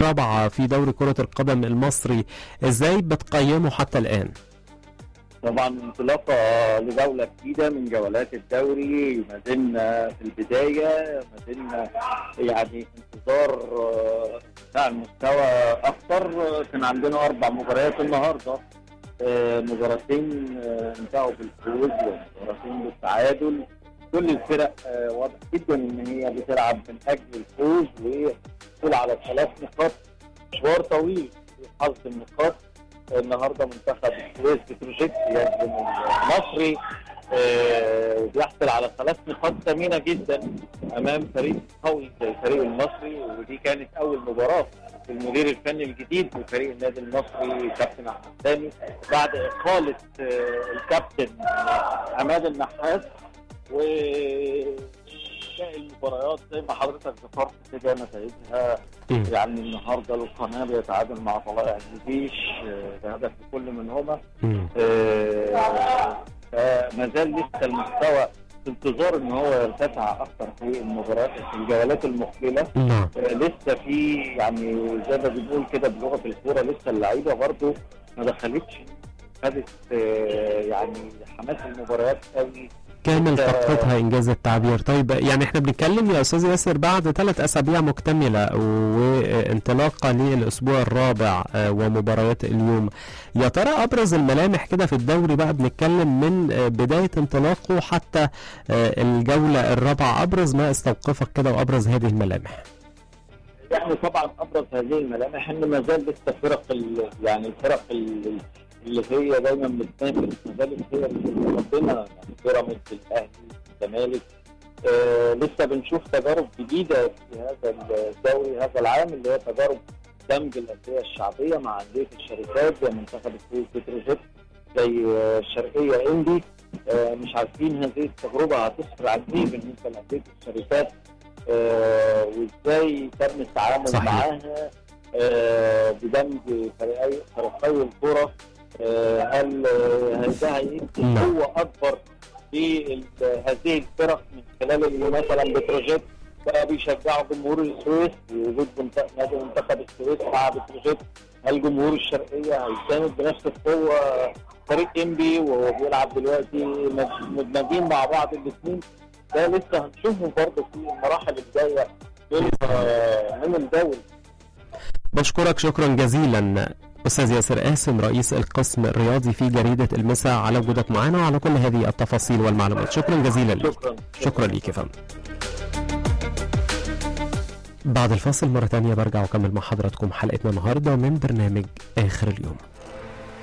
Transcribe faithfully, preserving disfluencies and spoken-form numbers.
الرابعة في دوري كرة القدم المصري، ازاي بتقيمه حتى الآن؟ طبعا انطلاقه لجوله جديده من جولات الدوري، ما زلنا في البدايه، ما زلنا يعني انتظار بتاع المستوى اكثر. كان عندنا اربع مباريات النهارده، مباراتين انتهوا بالفوز ومباراتين بالتعادل. كل الفرق واضح جدا ان هي بتلعب من اجل الفوز وتحصل على ثلاث نقاط، مشوار طويل في حظ النقاط. النهارده منتخب السويس بتروجيت يهزم المصري وبيحصل على ثلاث نقاط ثمينه جدا امام فريق قوي زي فريق المصري، ودي كانت اول مباراه للمدير الفني الجديد لفريق النادي المصري كابتن احمد سامي بعد اقاله الكابتن عماد النحاس. و المباريات زي ما حضرتك ذكرت كده نتائجها يعني النهارده القناه بيتعادل مع طلائع الجيش بهدف لكل منهما. فما زال لسه المستوى في انتظار ان هو يرتفع اكثر في المباريات في الجولات المقبله. لسه في يعني زي ما بنقول كده بلغه الكوره لسه اللعيبه برضه ما دخلتش خدت يعني حماس المباريات قوي كامل طاقتها انجاز التعبير. طيب يعني احنا بنتكلم يا استاذ ياسر بعد ثلاث اسابيع مكتمله وانطلاقه للاسبوع الرابع ومباريات اليوم، يا ترى ابرز الملامح كده في الدوري بقى بنتكلم من بدايه انطلاقه حتى الجوله الرابعه، ابرز ما استوقفك كده وابرز هذه الملامح؟ يعني طبعا ابرز هذه الملامح ان ما زال لسه فرق يعني الفرق اللي هي دايما بتنافس ما زالت هي اللي ربنا يعني بيراميدز الاهلي الزمالك. آه لسه بنشوف تجارب جديده في هذا الدوري هذا العام اللي هي تجارب دمج الانديه الشعبيه مع انديه الشركات زي منتخب السويس بتروجيت زي آه الشرقيه اندي. آه مش عارفين هذه التجربه هتسفر عن ايه بالنسبه لانديه الشركات آه وازاي تم التعامل صحيح. معاها آه بدمج فريقي فريقي الكره. آه هل هل هيدي قوه اكبر في هذه الفرق من خلال اللي مثلا بتروجيت بقى بيشجعوا جمهور السويس وجود نادي منتخب السويس مع بتروجيت؟ هل جمهور الشرقيه هيساند بنفس القوه فريق انبي وهو بيلعب دلوقتي مدمجين مع بعض الاثنين؟ ده لسه هنشوفه برضه في المراحل الجايه من الدوري. بشكرك شكرا جزيلا أستاذ ياسر قاسم رئيس القسم الرياضي في جريدة المساء على وجودك معنا وعلى كل هذه التفاصيل والمعلومات. شكرا جزيلا لك. شكرا شكرا ليك يا فندم. بعد الفاصل مرة تانية برجع وأكمل مع حضراتكم حلقتنا النهاردة من برنامج آخر اليوم.